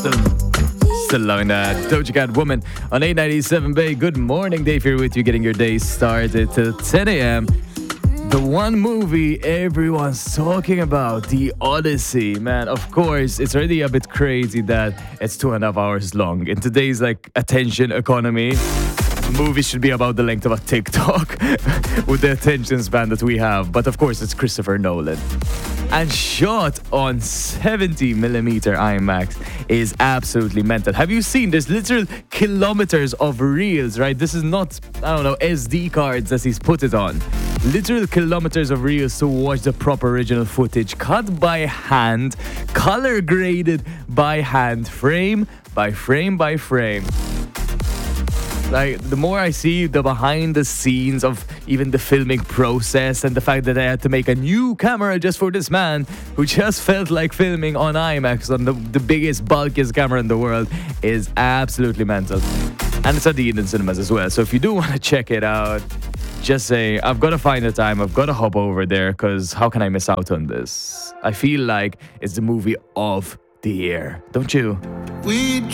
Still loving that Doja Cat Woman on 897 Bay. Good morning, Dave here with you, getting your day started till 10 a.m. The one movie everyone's talking about, The Odyssey. Man, of course, it's already a bit crazy that it's 2.5 hours long. In today's attention economy, movies should be about the length of a TikTok with the attention span that we have. But of course, it's Christopher Nolan. And shot on 70mm IMAX is absolutely mental. Have you seen? There's literal kilometers of reels, right? This is not, SD cards as he's put it on. Literal kilometers of reels to watch the proper original footage, cut by hand, color graded by hand, frame by frame by frame. The more I see the behind the scenes of even the filming process and the fact that I had to make a new camera just for this man who just felt like filming on IMAX on the biggest, bulkiest camera in the world is absolutely mental. And it's at the Eden Cinemas as well. So if you do want to check it out, just say, I've got to find the time, I've got to hop over there, because how can I miss out on this? I feel like it's the movie of the year, don't you?